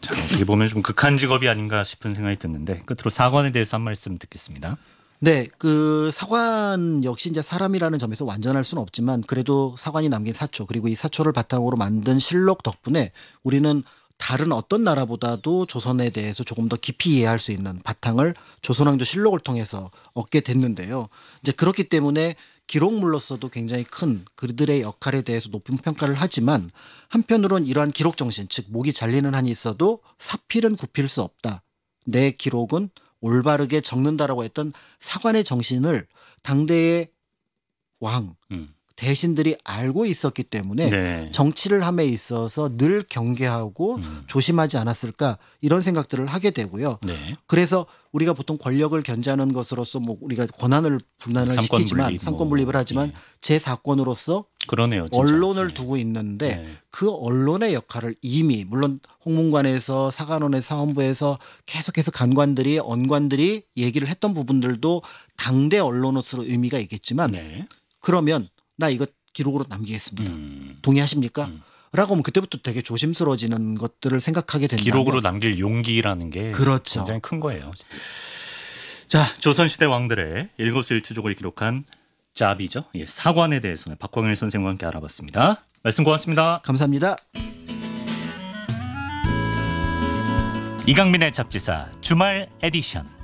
자, 어떻게 보면 좀 극한 직업이 아닌가 싶은 생각이 드는데 끝으로 사관에 대해서 한 말씀 듣겠습니다. 네, 그 사관 역시 이제 사람이라는 점에서 완전할 수는 없지만 그래도 사관이 남긴 사초 그리고 이 사초를 바탕으로 만든 실록 덕분에 우리는 다른 어떤 나라보다도 조선에 대해서 조금 더 깊이 이해할 수 있는 바탕을 조선왕조 실록을 통해서 얻게 됐는데요. 이제 그렇기 때문에 기록물로서도 굉장히 큰 그들의 역할에 대해서 높은 평가를 하지만 한편으론 이러한 기록 정신, 즉 목이 잘리는 한이 있어도 사필은 굽힐 수 없다. 내 기록은 올바르게 적는다라고 했던 사관의 정신을 당대의 왕, 대신들이 알고 있었기 때문에 네. 정치를 함에 있어서 늘 경계하고 조심하지 않았을까 이런 생각들을 하게 되고요. 네. 그래서 우리가 보통 권력을 견제하는 것으로서 뭐 우리가 권한을 분란을 삼권 시키지만 분립, 삼권 분립을 하지만 예. 제 사권으로서 그러네요. 진짜. 언론을 네. 두고 있는데 네. 그 언론의 역할을 이미 물론 홍문관에서 사관원에서 사헌부에서 계속해서 간관들이 언관들이 얘기를 했던 부분들도 당대 언론으로서 의미가 있겠지만 네. 그러면 나 이거 기록으로 남기겠습니다. 동의하십니까? 라고 하면 그때부터 되게 조심스러워지는 것들을 생각하게 된다면 기록으로 남길 용기라는 게 그렇죠. 굉장히 큰 거예요. 자, 조선시대 왕들의 일거수일투족을 기록한 자비죠. 예, 사관에 대해서는 박광일 선생님과 함께 알아봤습니다. 말씀 고맙습니다. 감사합니다. 이강민의 잡지사 주말 에디션.